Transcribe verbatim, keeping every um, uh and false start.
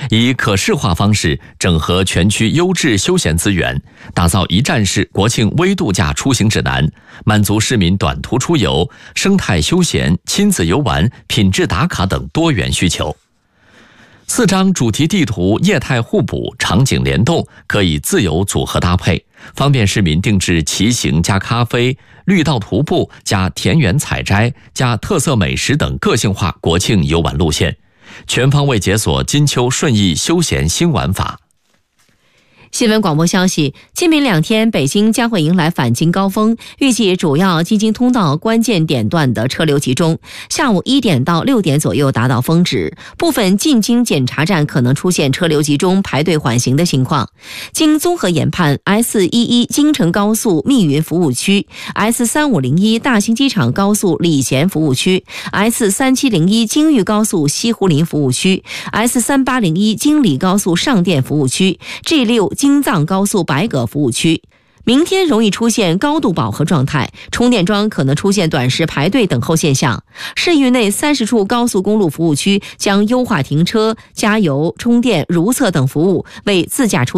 以可视化方式整合全区优质休闲资源，打造一站式国庆微度假出行指南，满足市民短途出游、生态休闲、亲子游玩、品质打卡等多元需求。四张主题地图业态互补、场景联动，可以自由组合搭配，方便市民定制骑行加咖啡、绿道徒步加田园采摘加特色美食等个性化国庆游玩路线，全方位解锁金秋顺意休闲新玩法。 新闻广播消息，今明两天北京将会迎来返京高峰，预计主要京津通道关键点段的车流集中，下午一点到六点左右达到峰值，部分进京检查站可能出现车流集中、排队缓行的情况。经综合研判 ，S 一一 京承高速密云服务区、S 三五零一 大兴机场高速礼贤服务区、S 三七零一 京豫高速西湖林服务区、S 三八零一 京礼高速上甸服务区、G 六京藏高速白葛服务区。明天容易出现高度饱和状态，充电桩可能出现短时排队等候现象。市域内三十处高速公路服务区将优化停车、加油、充电、如厕等服务，为自驾出